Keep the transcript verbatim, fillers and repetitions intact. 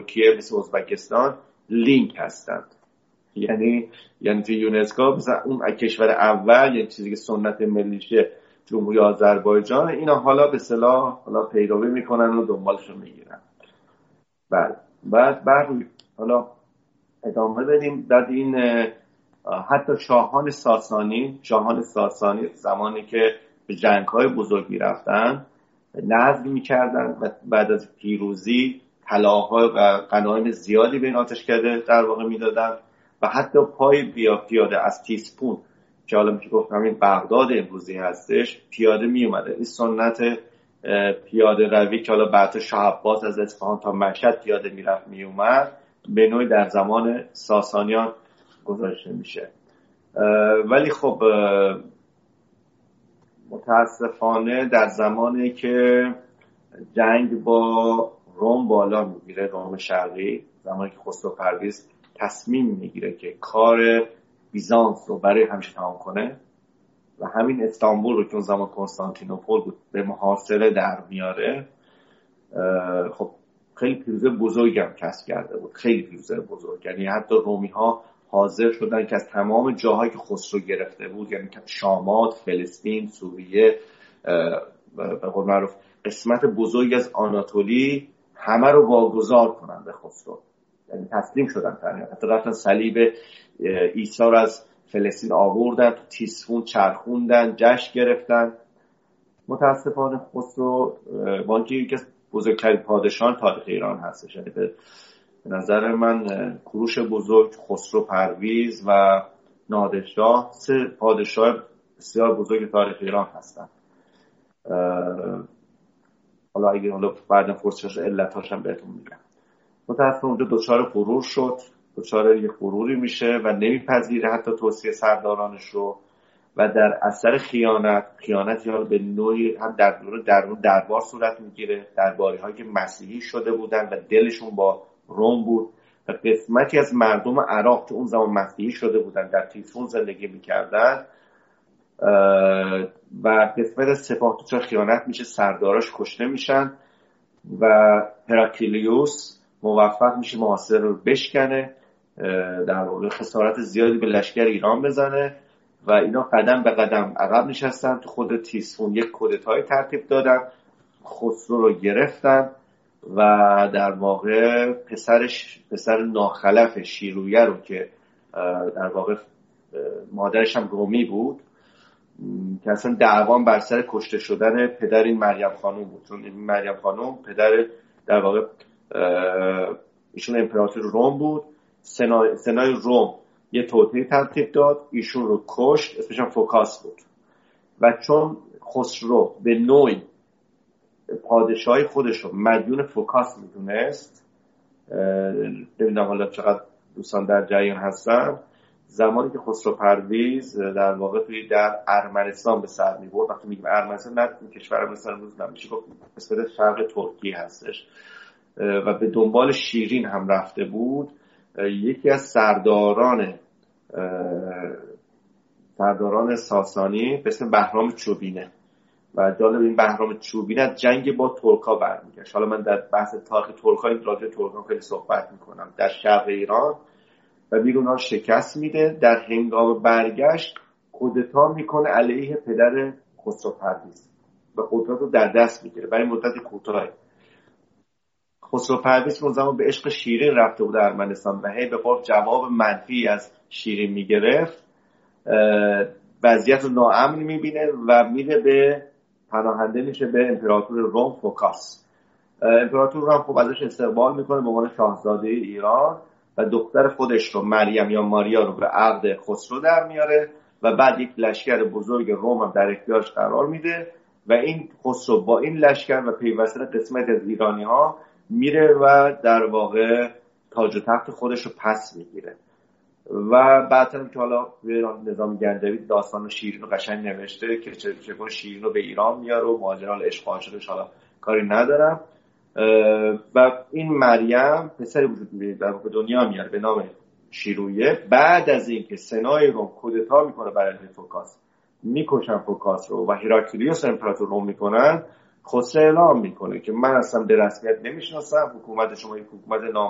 ترکیه، مثل ازبکستان لینک هستند. یعنی یعنی تو یونسکو مثلا اون کشور اول، یعنی چیزی که سنت ملیشه جمهوری آذربایجان، اینا حالا به اصطلاح حالا پیروی میکنن و دنبالشون میگیرن. بعد بعد بعد حالا ادامه بدیم. بعد این حتی شاهان ساسانی شاهان ساسانی زمانی که به جنگ‌های بزرگ می‌رفتن نظم می‌کردن و بعد از پیروزی طلاها و غنایم زیادی به این آتشکده در واقع می‌دادن و حتی پای بیا پیاده از تیسفون که حالا میشه گفت همین بغداد امروزی هستش پیاده میومده. این سنت پیاده روی که حالا بعد شاه عباس از اصفهان تا مشهد پیاده میرفت میومد به نوعی در زمان ساسانیان گذاشته میشه. ولی خب متاسفانه در زمانی که جنگ با روم بالا میگیره، روم شرقی، زمانی که خسرو پرویز تصمیم میگیره که کار بیزانس رو برای همیشه تمام کنه و همین استانبول رو که اون زمان کنستانتینوپل بود به محاصره در میاره، خب خیلی پیروزی بزرگی هم کسب کرده بود، خیلی پیروزی بزرگ. یعنی حتی رومی ها حاضر شدن که از تمام جاهایی که خسرو گرفته بود، یعنی شامات، فلسطین، سوریه، به قول معروف قسمت بزرگی از آناتولی، همه رو واگذار کنن به خسرو. یعنی تسلیم شدن تقریبا. حتی رفتن صلیب عیسی رو از فلسطین آوردن، تو تیسفون چرخوندن، جشن گرفتن. متاسفانه خسرو وانکی یکی از بزرگترین پادشاهان تاریخ ایران هستش. یعنی به نظر من کوروش بزرگ، خسرو پرویز و نادرشاه سه پادشاه بسیار بزرگ تاریخ ایران هستن. حالا اگه حالا بعدا فرصتش علتاش هم بهتون میگم. متاسفانه اونجا دچار غرور شد، دچار یه غروری میشه و نمیپذیره حتی توصیه سردارانش رو و در اثر خیانت خیانتی ها به نوعی هم در درون دربار صورت میگیره، درباری هایی که مسیحی شده بودن و دلشون با روم بود و قسمتی از مردم عراق که اون زمان مسیحی شده بودن در تیسفون زندگی میکردن و قسمت از سپاه دچار خیانت میشه، سرداراش کشته میشن و هراکلیوس موفق میشه محاصره رو بشکنه، در واقع خسارت زیادی به لشکر ایران بزنه و اینا قدم به قدم عقب نشستن. تو خود تیسفون یک کودتای ترتیب دادن، خسرو رو گرفتن و در واقع پسرش پسر ناخلف شیرویه رو که در واقع مادرش هم رومی بود که اصلا دعوام بر سر کشته شدن پدر این مریم خانوم بود، چون این مریم خانوم پدر در واقع ایشون امپراتور روم بود. سنای, سنای روم یه توطئه ترتیب داد، ایشون رو کشت، اسمش هم فوکاس بود و چون خسرو به نوعی پادشاهی خودش رو مدیون فوکاس میدونست، نمیدونم حالا چقدر دوستان در جریان هستن، زمانی که خسرو پرویز در واقع توی در ارمنستان به سر میبرد، وقتی میگم ارمنستان نه کشور مثلا روز نمیشه گفت قسمت شرق ترکیه هستش و به دنبال شیرین هم رفته بود، یکی از سرداران سرداران ساسانی به اسم بهرام چوبینه و جالب این بهرام چوبینه از جنگ با ترکا برمیگشت. حالا من در بحث تاریخ ترکا این راجع به ترکا خیلی صحبت میکنم. در شرق ایران و بیرونها شکست میده، در هنگام برگشت کودتا میکنه علیه پدر خسرو پرویز و قدرت رو در دست میگیره برای مدت کوتاهی. خسرو پرویز اون زمان به عشق شیرین رفته بود ارمنستان و هی به قول جواب منفی از شیرین میگرفت، وضعیت رو ناامن میبینه و میره به پناهنده میشه به امپراتور روم فوکاس. امپراتور روم خب ازش استقبال میکنه به عنوان شاهزاده ایران و دختر خودش رو مریم یا ماریا رو به عقد خسرو در میاره و بعد یک لشکر بزرگ روم هم در اختیارش قرار میده و این خسرو با این لشکر و پیوسته قسمت از ایرانی ها میره و در واقع تاج و تخت خودش رو پس میگیره و بعداً که حالا نظام گنجوی داستان شیرین رو قشنگ نوشته که چگونه شیرین رو به ایران میاره و ماجرای عشق عاشقش حالا کاری ندارم و این مریم پسری وجود در دنیا میاره به نام شیرویه. بعد از اینکه سنای روم کودتا میکنه برای فوکاس، میکشن فوکاس رو و هراکلیوس امپراتور روم میکنن، خسرو اعلام میکنه که من اصلا به رسمیت نمیشناسم، حکومت شما یک حکومت